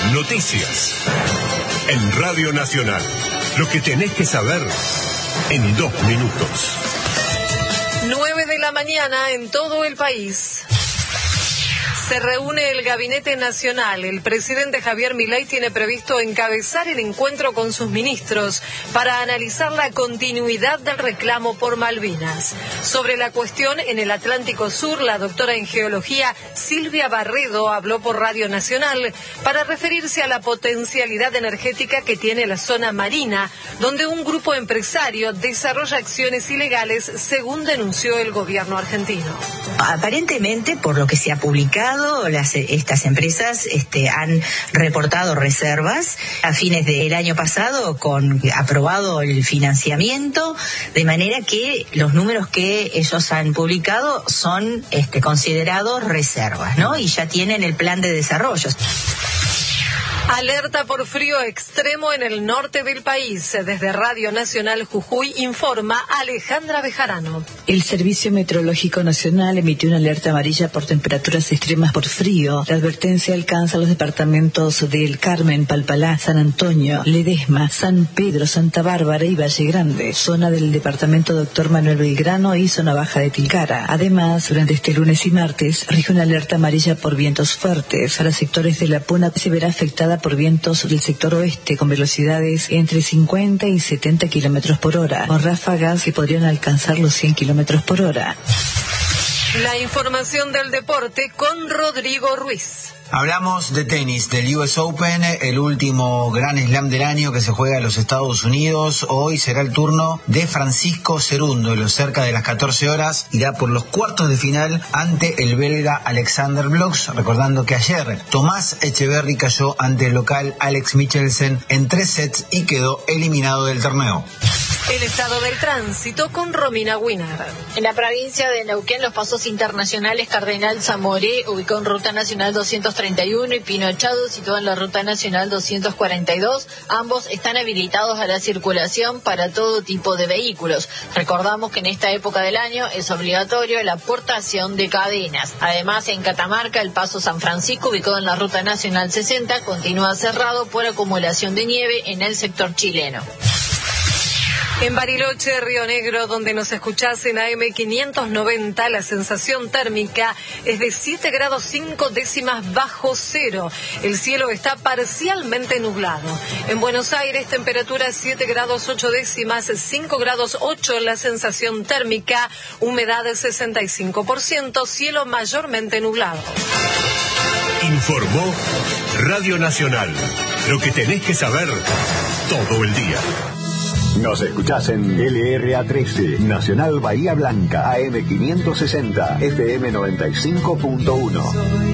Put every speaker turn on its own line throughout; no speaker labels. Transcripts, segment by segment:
Noticias. En Radio Nacional. Lo que tenés que saber en 2 minutos.
9 de la mañana en todo el país. Se reúne el Gabinete Nacional. El presidente Javier Milei tiene previsto encabezar el encuentro con sus ministros para analizar la continuidad del reclamo por Malvinas. Sobre la cuestión en el Atlántico Sur, la doctora en geología Silvia Barredo habló por Radio Nacional para referirse a la potencialidad energética que tiene la zona marina, donde un grupo empresario desarrolla acciones ilegales, según denunció el gobierno argentino.
Aparentemente, por lo que se ha publicado, estas empresas han reportado reservas a fines del año pasado, con aprobado el financiamiento, de manera que los números que ellos han publicado son considerados reservas, ¿no? Y ya tienen el plan de desarrollo.
Alerta por frío extremo en el norte del país. Desde Radio Nacional Jujuy informa Alejandra Bejarano.
El Servicio Meteorológico Nacional emitió una alerta amarilla por temperaturas extremas por frío. La advertencia alcanza los departamentos de El Carmen, Palpalá, San Antonio, Ledesma, San Pedro, Santa Bárbara y Valle Grande, zona del departamento Doctor Manuel Belgrano y zona baja de Tilcara. Además, durante este lunes y martes, rige una alerta amarilla por vientos fuertes. Para sectores de La Puna se verá afectada por vientos del sector oeste con velocidades entre 50 y 70 kilómetros por hora, con ráfagas que podrían alcanzar los 100 kilómetros por hora.
La información del deporte con Rodrigo Ruiz.
Hablamos de tenis, del US Open, el último Grand Slam del año que se juega en los Estados Unidos. Hoy será el turno de Francisco Cerúndolo. Cerca de las 14 horas irá por los cuartos de final ante el belga Alexander Bloch. Recordando que ayer Tomás Echeverry cayó ante el local Alex Michelsen en 3 sets y quedó eliminado del torneo.
El estado del tránsito con Romina Winner.
En la provincia de Neuquén, los pasos internacionales Cardenal Zamoré, ubicado en Ruta Nacional 231, y Pino Echado, situado en la Ruta Nacional 242. Ambos están habilitados a la circulación para todo tipo de vehículos. Recordamos que en esta época del año es obligatorio la portación de cadenas. Además, en Catamarca, el paso San Francisco, ubicado en la Ruta Nacional 60, continúa cerrado por acumulación de nieve en el sector chileno.
En Bariloche, Río Negro, donde nos escuchás en AM 590, la sensación térmica es de 7 grados 5 décimas bajo cero. El cielo está parcialmente nublado. En Buenos Aires, temperatura 7 grados 8 décimas, 5 grados 8 la sensación térmica, humedad del 65%, cielo mayormente nublado.
Informó Radio Nacional. Lo que tenés que saber todo el día.
Nos escuchás en LRA 13, Nacional Bahía Blanca, AM 560, FM 95.1.
Soy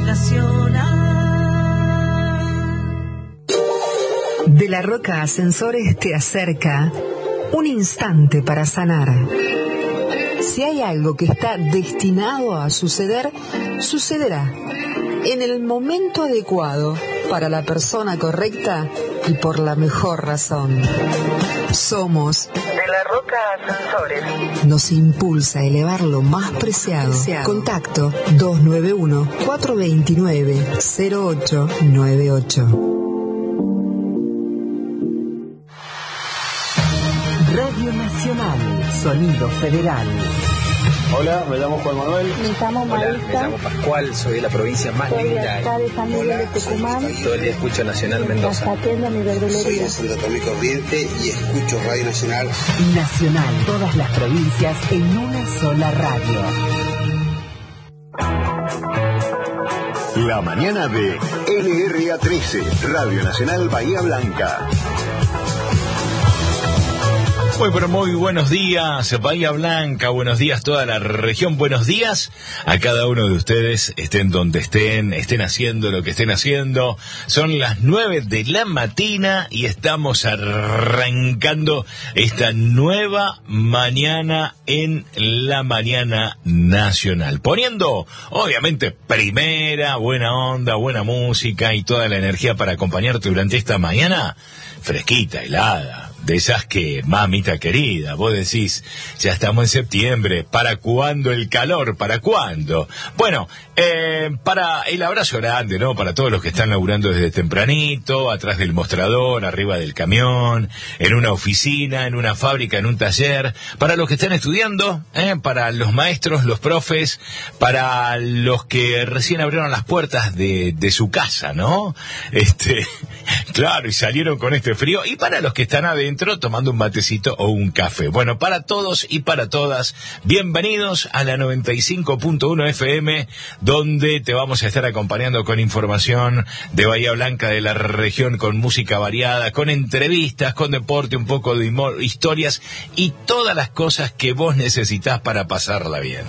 nacional.
De la Roca Ascensores te acerca un instante para sanar. Si hay algo que está destinado a suceder, sucederá en el momento adecuado, para la persona correcta y por la mejor razón. Somos
De la Roca Ascensores.
Nos impulsa a elevar lo más preciado. Contacto 291-429-0898. Radio Nacional, Sonido Federal.
Hola, me llamo Juan Manuel.
Me llamo Marisa.
Me llamo Pascual, soy de la provincia más linda.
Soy de San Miguel de Tucumán.
Todo el día escucho Nacional Mendoza.
Soy
de Santa Tomé Corriente y escucho Radio Nacional.
Nacional, todas las provincias en una sola radio.
La mañana de LRA 13, Radio Nacional Bahía Blanca.
Muy buenos días, Bahía Blanca, buenos días toda la región, buenos días a cada uno de ustedes, estén donde estén haciendo lo que estén haciendo. Son las 9 de la mañana y estamos arrancando esta nueva mañana en la Mañana Nacional. Poniendo, obviamente, primera, buena onda, buena música y toda la energía para acompañarte durante esta mañana fresquita, helada. de esas que, mamita querida, vos decís, ya estamos en septiembre, ¿para cuándo el calor? ¿Para cuándo? Bueno, para el abrazo grande, ¿no? Para todos los que están laburando desde tempranito, atrás del mostrador, arriba del camión, en una oficina, en una fábrica, en un taller, para los que están estudiando, para los maestros, los profes, para los que recién abrieron las puertas de su casa, ¿no? Claro, y salieron con este frío, y para los que están adentro tomando un matecito o un café. Bueno, para todos y para todas, bienvenidos a la 95.1 FM, donde te vamos a estar acompañando con información de Bahía Blanca, de la región, con música variada, con entrevistas, con deporte, un poco de historias y todas las cosas que vos necesitás para pasarla bien.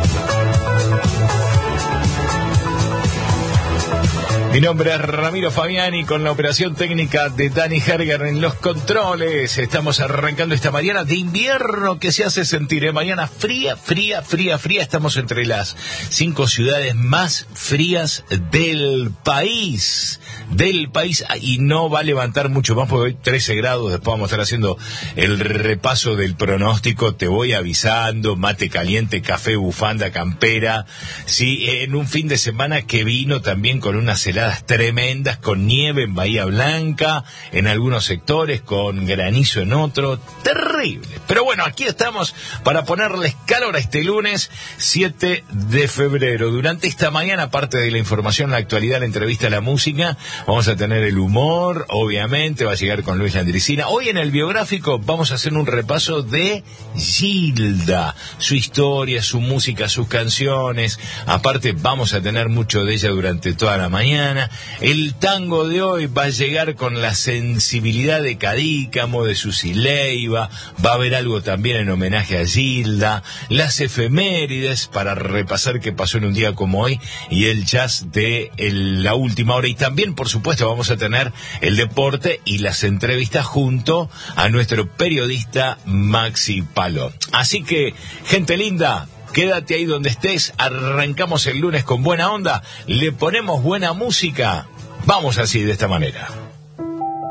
Mi nombre es Ramiro Fabiani, con la operación técnica de Dani Herger en los controles. Estamos arrancando esta mañana de invierno que se hace sentir, mañana fría. Estamos entre las 5 ciudades más frías del país, y no va a levantar mucho más porque hoy 13 grados, después vamos a estar haciendo el repaso del pronóstico, te voy avisando, mate caliente, café, bufanda, campera, sí, en un fin de semana que vino también con unas heladas tremendas, con nieve en Bahía Blanca, en algunos sectores, con granizo en otro, terrible. Pero bueno, aquí estamos para ponerles calor a este lunes 7 de febrero. Durante esta mañana, aparte de la información, la actualidad, la entrevista, la música, vamos a tener el humor, obviamente, va a llegar con Luis Landricina. Hoy en el biográfico vamos a hacer un repaso de Gilda, su historia, su música, sus canciones. Aparte, vamos a tener mucho de ella durante toda la mañana. El tango de hoy va a llegar con la sensibilidad de Cadícamo, de Susi Leiva, va a haber algo también en homenaje a Gilda, las efemérides para repasar qué pasó en un día como hoy, y el jazz de la última hora, y también por supuesto vamos a tener el deporte y las entrevistas junto a nuestro periodista Maxi Palo. Así que, gente linda, quédate ahí donde estés, arrancamos el lunes con buena onda, le ponemos buena música, vamos así, de esta manera.